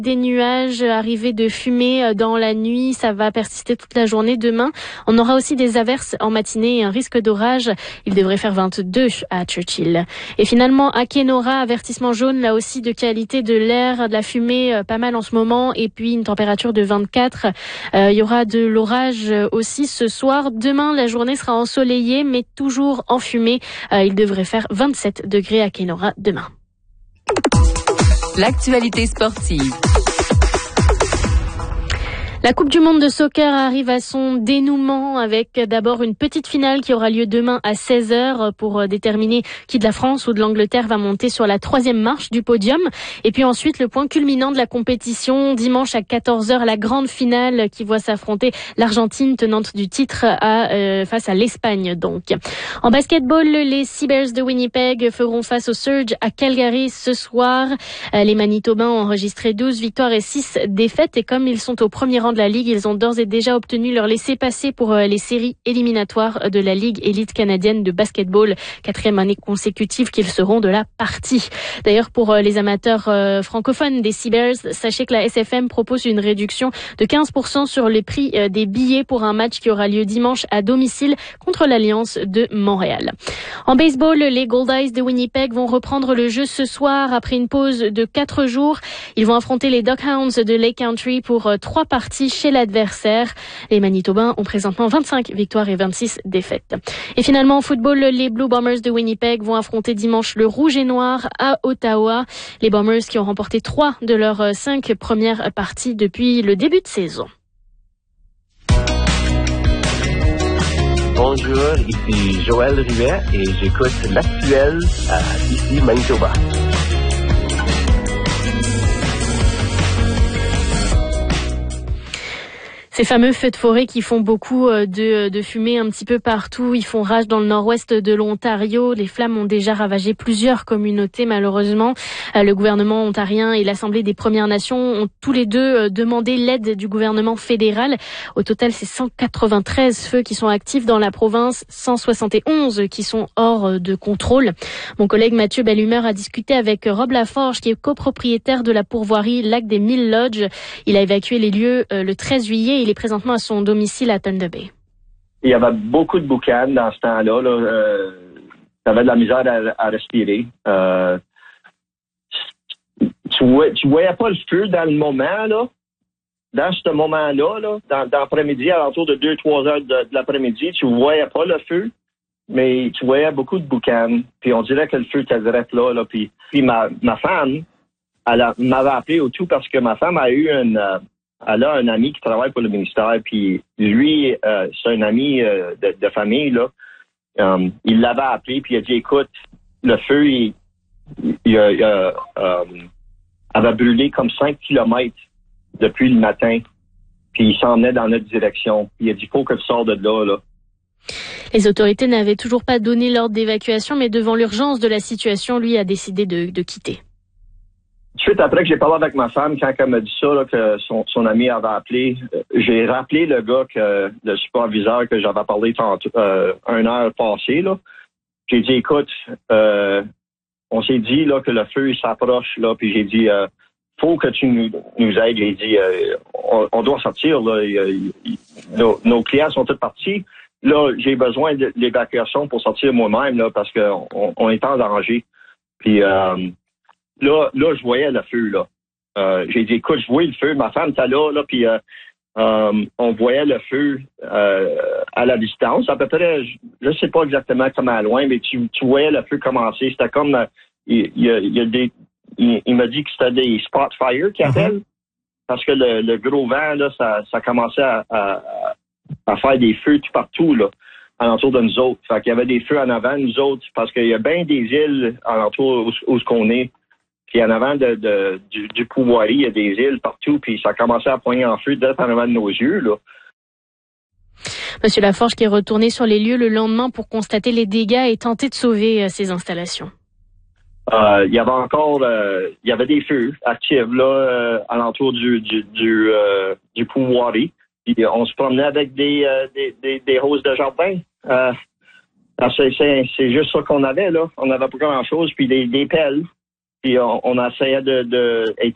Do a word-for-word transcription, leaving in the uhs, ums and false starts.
Des nuages arrivés de fumée dans la nuit, ça va persister toute la journée demain. On aura aussi des averses en matinée et un risque d'orage. Il devrait faire vingt-deux à Churchill. Et finalement, à Kenora, avertissement jaune, là aussi de qualité de l'air, de la fumée, pas mal en ce moment, et puis une température de vingt-quatre. Euh, il y aura de l'orage aussi ce soir. Demain, la journée sera ensoleillée, mais toujours enfumée. Euh, il devrait faire vingt-sept degrés à Kenora demain. L'actualité sportive. La Coupe du Monde de soccer arrive à son dénouement avec d'abord une petite finale qui aura lieu demain à seize heures pour déterminer qui de la France ou de l'Angleterre va monter sur la troisième marche du podium. Et puis ensuite, le point culminant de la compétition, dimanche à quatorze heures, la grande finale qui voit s'affronter l'Argentine tenante du titre à, euh, face à l'Espagne donc. En basketball, les Seabears de Winnipeg feront face aux Surge à Calgary ce soir. Les Manitobains ont enregistré douze victoires et six défaites et comme ils sont au premier rang de la Ligue, ils ont d'ores et déjà obtenu leur laissez-passer pour les séries éliminatoires de la Ligue élite canadienne de basketball, quatrième année consécutive qu'ils seront de la partie. D'ailleurs, pour les amateurs francophones des Seabears, sachez que la S F M propose une réduction de quinze pour cent sur les prix des billets pour un match qui aura lieu dimanche à domicile contre l'Alliance de Montréal. En baseball, les Goldeyes de Winnipeg vont reprendre le jeu ce soir après une pause de quatre jours. Ils vont affronter les Duckhounds de Lake Country pour trois parties chez l'adversaire. Les Manitobains ont présentement vingt-cinq victoires et vingt-six défaites. Et finalement, en football, les Blue Bombers de Winnipeg vont affronter dimanche le Rouge et Noir à Ottawa. Les Bombers qui ont remporté trois de leurs cinq premières parties depuis le début de saison. Bonjour, ici Joël Rivet et j'écoute l'actuel à ici Manitoba. Ces fameux feux de forêt qui font beaucoup de, de fumée un petit peu partout, ils font rage dans le nord-ouest de l'Ontario. Les flammes ont déjà ravagé plusieurs communautés malheureusement. Le gouvernement ontarien et l'Assemblée des Premières Nations ont tous les deux demandé l'aide du gouvernement fédéral. Au total, c'est cent quatre-vingt-treize feux qui sont actifs dans la province, cent soixante et onze qui sont hors de contrôle. Mon collègue Mathieu Bellumeur a discuté avec Rob Laforge qui est copropriétaire de la pourvoirie Lac des Mille Lodges. Il a évacué les lieux le treize juillet. Il est présentement à son domicile à Thunder Bay. Il y avait beaucoup de boucan dans ce temps-là. Là. Euh, t'avais de la misère à, à respirer. Euh, tu, voyais, tu voyais pas le feu dans le moment, là. Dans ce moment-là, là, dans, dans l'après-midi, à l'entour de deux trois heures de, de l'après-midi, tu voyais pas le feu, mais tu voyais beaucoup de boucan. Puis on dirait que le feu était direct là. là. Puis, puis ma, ma femme, elle a, m'avait appelé au tout parce que ma femme a eu une... Euh, Elle a un ami qui travaille pour le ministère, puis lui, euh, c'est un ami euh, de, de famille, là. Um, il l'avait appelé, puis il a dit, écoute, le feu, il, il, il, il euh, um, avait brûlé comme cinq kilomètres depuis le matin, puis il s'en venait dans notre direction. Puis il a dit, il faut que tu sors de là, là. Les autorités n'avaient toujours pas donné l'ordre d'évacuation, mais devant l'urgence de la situation, lui a décidé de, de quitter. Suite après que j'ai parlé avec ma femme, quand elle m'a dit ça, là, que son, son ami avait appelé, euh, j'ai rappelé le gars, que le superviseur que j'avais parlé tantôt, euh, une heure passée. Là. J'ai dit, écoute, euh, on s'est dit là que le feu il s'approche, là, puis j'ai dit, euh, faut que tu nous, nous aides. J'ai dit, euh, on, on doit sortir. Là. Il, il, nos, nos clients sont tous partis. Là, j'ai besoin de l'évacuation pour sortir moi-même là, parce qu'on on est en danger. Puis euh, Là, là, je voyais le feu, là. Euh, j'ai dit, écoute, je voyais le feu. Ma femme était là, là, puis euh, euh, on voyait le feu euh, à la distance. À peu près, je ne sais pas exactement comment loin, mais tu, tu voyais le feu commencer. C'était comme, euh, il, il, il, y a des, il, il m'a dit que c'était des spot fire qu'ils appellent, mm-hmm. parce que le, le gros vent, là, ça, ça commençait à, à, à faire des feux tout partout, là, alentour de nous autres. Fait qu'il y avait des feux en avant de nous autres, parce qu'il y a bien des îles alentour où, où ce qu'on est. Puis en avant de, de, du, du Pouvoirie, il y a des îles partout, puis ça a commencé à poigner en feu direct en avant de nos yeux, là. Monsieur Laforge qui est retourné sur les lieux le lendemain pour constater les dégâts et tenter de sauver ces installations. Euh, il y avait encore, euh, il y avait des feux actifs, là, euh, alentour du, du, du, euh, du Pouvoirie. Puis on se promenait avec des, euh, des, des, des roses de jardin. Euh, c'est, c'est, c'est juste ça qu'on avait, là. On n'avait pas grand-chose, puis des, des pelles. Puis on, on essayait de, de